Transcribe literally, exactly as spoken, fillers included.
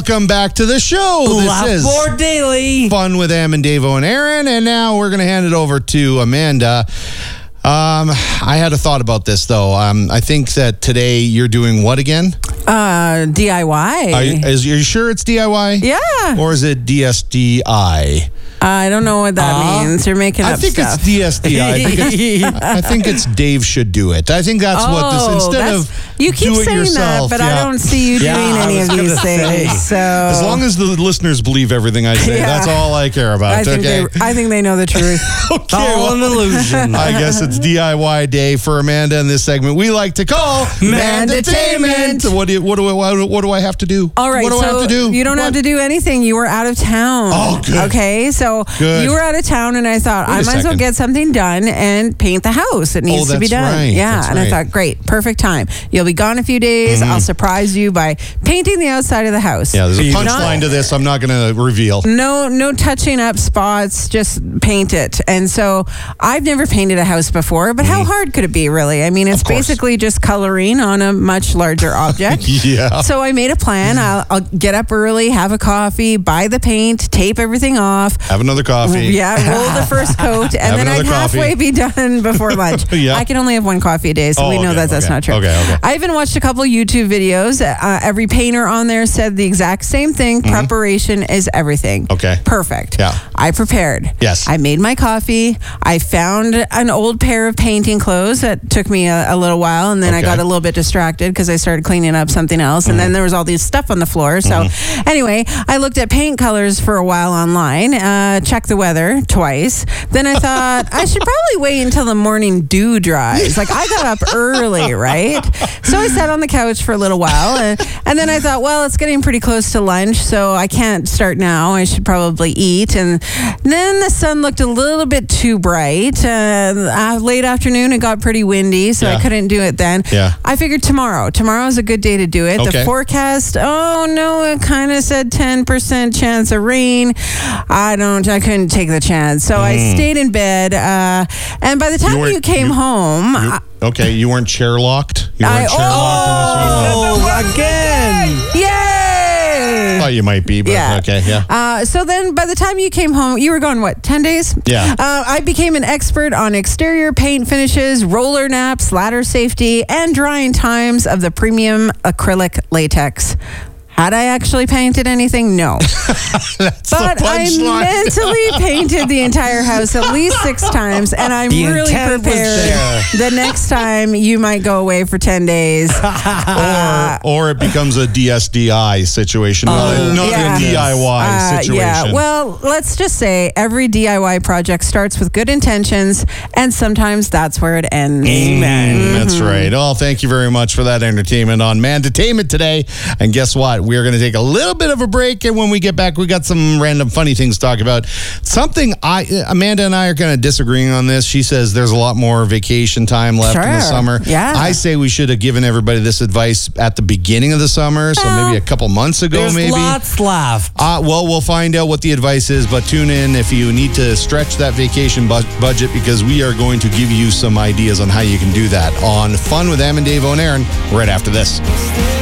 Welcome back to the show. Laugh This is More Daily. Fun with Am and Davo and Aaron, and now we're going to hand it over to Amanda. Um, I had a thought about this, though. Um, I think that today you're doing what again? Uh, D I Y. Are you, is, are you sure it's D I Y? Yeah. Or is it D S D I? I don't know what that Uh, means. You're making I up think stuff. it's D S D I. I think it's, I think it's Dave should do it. I think that's oh, what this, instead that's- of you keep do it saying yourself, that, but yeah. I don't see you Yeah, doing I any was of these gonna say. things. So As long as the listeners believe everything I say, Yeah. that's all I care about. I think okay. they, I think they know the truth. It's all an illusion. I guess it's D I Y day for Amanda in this segment we like to call Mandatainment. What do you, what do I, what do I have to do? All right, What do so I have to do? you don't What? have to do anything. You were out of town. Oh, good. Okay, so Good. you were out of town, and I thought Wait a I might as well second. get something done and paint the house. It needs Oh, to be that's done. right. Yeah, That's and right. I thought, great, perfect time. You'll be gone a few days. I'll surprise you by painting the outside of the house. Yeah, there's a You- punchline to this I'm not going to reveal. No, no touching up spots, just paint it. And so I've never painted a house before, but how hard could it be, really? I mean, it's Of course. basically just coloring on a much larger object. Yeah. So I made a plan. I'll, I'll get up early, have a coffee, buy the paint, tape everything off. Have another coffee. Yeah, roll the first coat, and Have then I'd another coffee. halfway be done before lunch. Yeah. I can only have one coffee a day, so Oh, we know okay, that that's okay. not true. Okay, okay. I even watched a couple YouTube videos. Uh, every painter on there said the exact same thing. Preparation is everything. Mm-hmm. Okay. Perfect. Yeah. I prepared. Yes. I made my coffee. I found an old pair of painting clothes that took me a, a little while, and then I Okay. got a little bit distracted because I started cleaning up something else, and then there was all this stuff on the floor. So anyway, I looked at paint colors for a while online, uh, checked the weather twice. Then I thought I should probably wait until the morning dew dries. Like I got up early, right? So I sat on the couch for a little while, and, and then I thought, well, it's getting pretty close to lunch, so I can't start now. I should probably eat. And then the sun looked a little bit too bright. Uh, uh, late afternoon, it got pretty windy, so Yeah. I couldn't do it then. Yeah. I figured tomorrow. Tomorrow is a good day to do it. Okay. The forecast, oh no, it kind of said ten percent chance of rain. I don't, I couldn't take the chance. So I stayed in bed. Uh, and by the time you, weren't- came you- home, You- I, okay, you weren't chair locked? You I- weren't chair locked in this one? Oh, again. yay! I thought you might be, but Yeah. okay, yeah. Uh, so then by the time you came home, you were gone, what, ten days? Yeah. Uh, I became an expert on exterior paint finishes, roller naps, ladder safety, and drying times of the premium acrylic latex. Had I actually painted anything? No. That's But the I punchline. mentally painted the entire house at least six times, and I'm The really intent was prepared there. the next time you might go away for ten days. or, or it becomes a D S D I situation, not a, not yeah. a D I Y Uh, situation. Yeah, well, let's just say every D I Y project starts with good intentions, and sometimes that's where it ends. Amen. That's right. Oh, thank you very much for that entertainment on Mandatainment today. And guess what? We're going to take a little bit of a break, and when we get back, we got some random funny things to talk about. Something I, Amanda and I are kind of disagreeing on this. She says there's a lot more vacation time left in the Sure. summer. Yeah. I say we should have given everybody this advice at the beginning of the summer, so Well, maybe a couple months ago, There's maybe. lots left. Uh, well, we'll find out what the advice is, but tune in if you need to stretch that vacation bu- budget, because we are going to give you some ideas on how you can do that on Fun with Am and Dave and Aaron right after this.